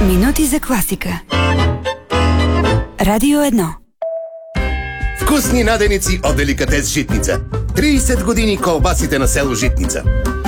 Минути за класика. Радио 1. Вкусни наденици от Деликатес Житница. 30 години колбасите на село Житница.